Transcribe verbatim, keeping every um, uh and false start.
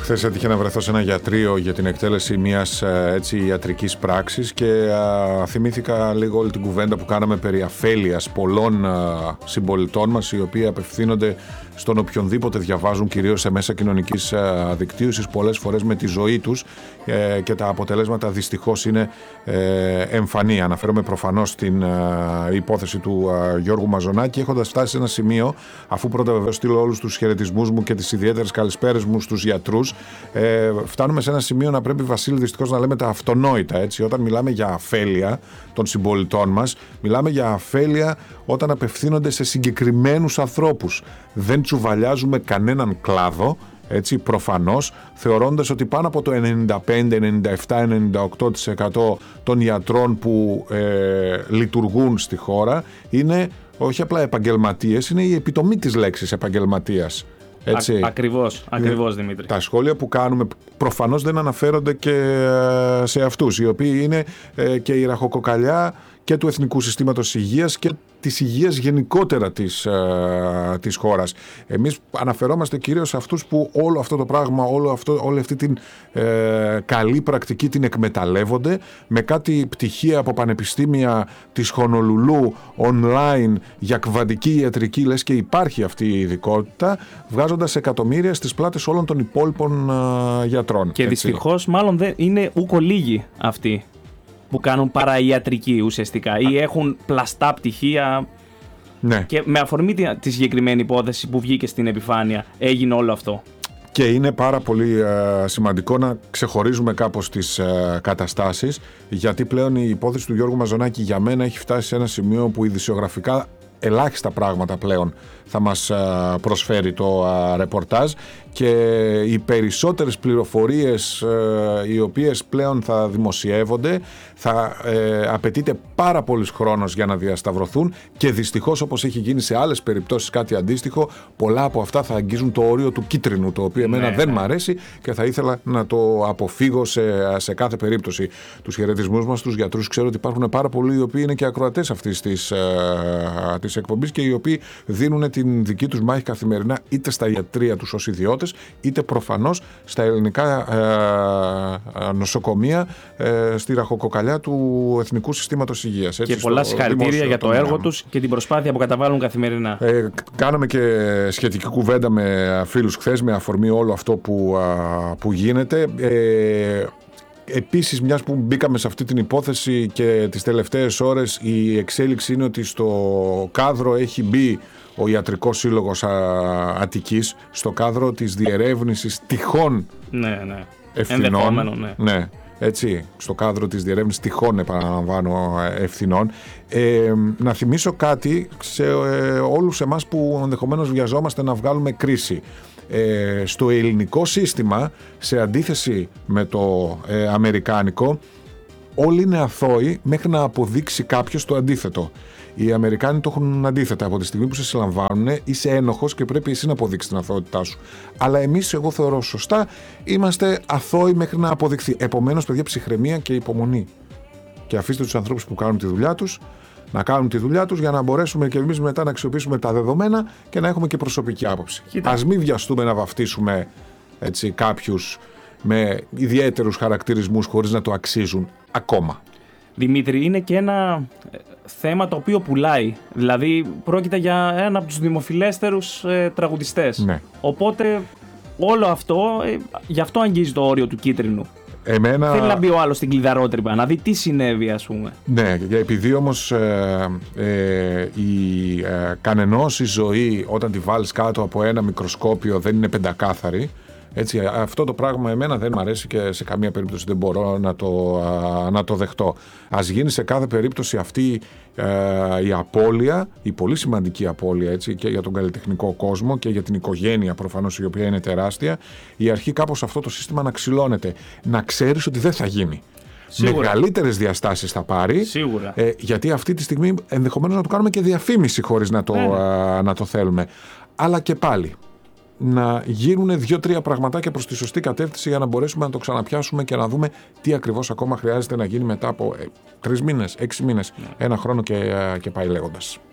Χθες έτυχε να βρεθώ σε ένα γιατρείο για την εκτέλεση μιας έτσι, ιατρικής πράξης και α, θυμήθηκα λίγο όλη την κουβέντα που κάναμε περί αφέλειας πολλών α, συμπολιτών μας, οι οποίοι απευθύνονται στον οποιονδήποτε διαβάζουν, κυρίως σε μέσα κοινωνικής α, δικτύωσης, πολλές φορές με τη ζωή τους ε, και τα αποτελέσματα δυστυχώς είναι ε, εμφανή. Αναφέρομαι προφανώς στην α, υπόθεση του α, Γιώργου Μαζονάκη, έχοντας φτάσει σε ένα σημείο, αφού πρώτα βεβαίως στείλω όλους τους χαιρετισμούς μου και τις ιδιαίτερες καλησπέρες μου στους γιατρούς, ε, φτάνουμε σε ένα σημείο να πρέπει, Βασίλη, δυστυχώς να λέμε τα αυτονόητα. Έτσι. Όταν μιλάμε για αφέλεια των συμπολιτών μας, μιλάμε για αφέλεια όταν απευθύνονται σε συγκεκριμένους ανθρώπους. Δεν τσουβαλιάζουμε κανέναν κλάδο, έτσι, προφανώς, θεωρώντας ότι πάνω από το ενενήντα πέντε, ενενήντα επτά, ενενήντα οκτώ τοις εκατό των ιατρών που ε, λειτουργούν στη χώρα είναι όχι απλά επαγγελματίες, είναι η επιτομή της λέξης επαγγελματίας. Έτσι. Α, ακριβώς, ακριβώς, Δημήτρη. Τα σχόλια που κάνουμε προφανώς δεν αναφέρονται και σε αυτούς, οι οποίοι είναι ε, και η ραχοκοκαλιά και του Εθνικού Συστήματος Υγείας και της υγείας γενικότερα της, ε, της χώρας. Εμείς αναφερόμαστε κυρίως σε αυτούς που όλο αυτό το πράγμα, όλο αυτό, όλη αυτή την ε, καλή πρακτική την εκμεταλλεύονται με κάτι πτυχία από πανεπιστήμια της Χονολουλού online για κβαντική ιατρική, λες και υπάρχει αυτή η ειδικότητα, βγάζοντας εκατομμύρια στις πλάτες όλων των υπόλοιπων ε, γιατρών. Και δυστυχώς μάλλον δεν είναι ούκο λίγοι αυτοί που κάνουν παραϊατρική ουσιαστικά ή έχουν πλαστά πτυχία. Ναι. Και με αφορμή τη συγκεκριμένη υπόθεση που βγήκε στην επιφάνεια έγινε όλο αυτό. Και είναι πάρα πολύ ε, σημαντικό να ξεχωρίζουμε κάπως τις ε, καταστάσεις, γιατί πλέον η υπόθεση του Γιώργου Μαζονάκη για μένα έχει φτάσει σε ένα σημείο που ειδησιογραφικά ελάχιστα πράγματα πλέον θα μας προσφέρει το ρεπορτάζ και οι περισσότερες πληροφορίες οι οποίες πλέον θα δημοσιεύονται θα ε, απαιτείται πάρα πολύς χρόνος για να διασταυρωθούν και δυστυχώς, όπως έχει γίνει σε άλλες περιπτώσεις κάτι αντίστοιχο, πολλά από αυτά θα αγγίζουν το όριο του κίτρινου, το οποίο εμένα ναι, δεν ναι. μ' αρέσει και θα ήθελα να το αποφύγω σε, σε κάθε περίπτωση. Τους χαιρετισμούς μας στους γιατρούς, ξέρω ότι υπάρχουν πάρα πολλοί οι οποίοι είναι και ακροατές αυτής της, ε, της εκπομπής και οι οποίοι δίνουν την δική τους μάχη καθημερινά είτε στα ιατρεία τους ως ιδιώτες είτε προφανώς στα ελληνικά ε, νοσοκομεία ε, στη ραχοκοκαλιά του Εθνικού Συστήματος Υγείας. Έτσι, και πολλά συγχαρητήρια για το έργο μου. τους και την προσπάθεια που καταβάλουν καθημερινά. Ε, κάναμε και σχετική κουβέντα με φίλους χθες με αφορμή όλο αυτό που, α, που γίνεται. Ε, Επίσης, μιας που μπήκαμε σε αυτή την υπόθεση και τις τελευταίες ώρες, η εξέλιξη είναι ότι στο κάδρο έχει μπει ο Ιατρικός Σύλλογος Αττικής, στο κάδρο της διερεύνησης τυχόν ναι, ναι. ευθυνών. Ναι. Ναι, έτσι, στο κάδρο της διερεύνησης τυχόν, επαναλαμβάνω, ευθυνών. Ε, να θυμίσω κάτι σε ε, όλους εμάς που ενδεχομένως βιαζόμαστε να βγάλουμε κρίση. Ε, στο ελληνικό σύστημα, σε αντίθεση με το ε, αμερικάνικο, όλοι είναι αθώοι μέχρι να αποδείξει κάποιος το αντίθετο. Οι Αμερικάνοι το έχουν αντίθετα. Από τη στιγμή που σε συλλαμβάνουν, είσαι ένοχος και πρέπει εσύ να αποδείξεις την αθωότητά σου. Αλλά εμείς, εγώ θεωρώ σωστά, είμαστε αθώοι μέχρι να αποδειχθεί. Επομένως, παιδιά, ψυχραιμία και υπομονή. Και αφήστε τους ανθρώπους που κάνουν τη δουλειά τους να κάνουν τη δουλειά τους για να μπορέσουμε και εμείς μετά να αξιοποιήσουμε τα δεδομένα και να έχουμε και προσωπική άποψη. Κοίτα. Ας μην βιαστούμε να βαφτίσουμε έτσι, κάποιους με ιδιαίτερους χαρακτηρισμούς χωρίς να το αξίζουν ακόμα. Δημήτρη, είναι και ένα θέμα το οποίο πουλάει. Δηλαδή πρόκειται για ένα από τους δημοφιλέστερους ε, τραγουδιστές. Ναι. Οπότε όλο αυτό, ε, γι' αυτό αγγίζει το όριο του κίτρινου. Εμένα... Θέλει να μπει ο άλλος στην κλειδαρότρυπα, να δει τι συνέβη, ας πούμε. Ναι, επειδή όμως ε, ε, η ε, κανενός η ζωή όταν τη βάλεις κάτω από ένα μικροσκόπιο δεν είναι πεντακάθαρη. Έτσι, αυτό το πράγμα εμένα δεν μου αρέσει και σε καμία περίπτωση δεν μπορώ να το, α, να το δεχτώ. Ας γίνει σε κάθε περίπτωση αυτή ε, η απώλεια, η πολύ σημαντική απώλεια, έτσι, και για τον καλλιτεχνικό κόσμο και για την οικογένεια προφανώς, η οποία είναι τεράστια, η αρχή κάπως αυτό το σύστημα να ξυλώνεται. Να ξέρεις ότι δεν θα γίνει. Σίγουρα. Μεγαλύτερες διαστάσεις θα πάρει. Σίγουρα. Ε, γιατί αυτή τη στιγμή ενδεχομένως να του κάνουμε και διαφήμιση χωρίς να το, ναι. α, να το θέλουμε. Αλλά και πάλι να γίνουν δύο-τρία πραγματάκια προς τη σωστή κατεύθυνση για να μπορέσουμε να το ξαναπιάσουμε και να δούμε τι ακριβώς ακόμα χρειάζεται να γίνει μετά από ε, τρεις μήνες, έξι μήνες, ναι. ένα χρόνο και, και πάει λέγοντας.